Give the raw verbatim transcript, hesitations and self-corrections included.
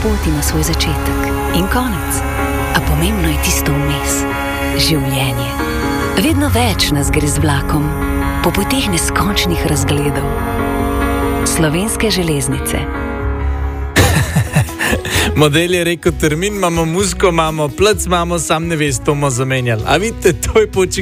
pot ima svoj začetek in konec, a pomembno je tisto vmes, življenje. Vedno več nas gre z vlakom, po poteh neskončnih razgledov. Slovenske železnice. Model je rekel, termin imamo, muziko imamo, plec imamo, sam ne veste, bomo zamenjali. A vidite, to je poči